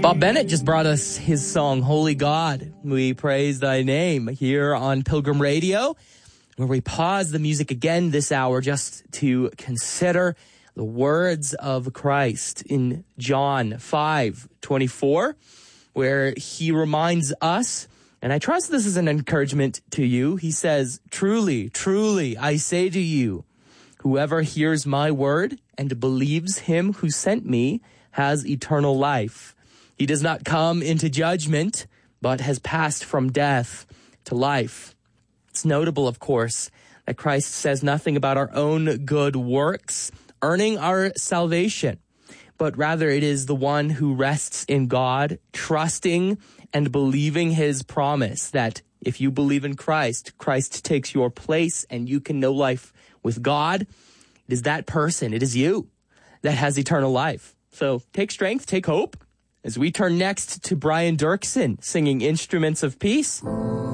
Bob Bennett just brought us his song, Holy God. We praise thy name here on Pilgrim Radio, where we pause the music again this hour just to consider the words of Christ in John 5:24, where he reminds us, and I trust this is an encouragement to you. He says, "Truly, truly, I say to you, whoever hears my word and believes him who sent me has eternal life. He does not come into judgment, but has passed from death to life." It's notable, of course, that Christ says nothing about our own good works earning our salvation, but rather it is the one who rests in God, trusting and believing his promise that if you believe in Christ, Christ takes your place and you can know life with God. It is that person, it is you, that has eternal life. So take strength, take hope, as we turn next to Brian Dirksen singing Instruments of Peace.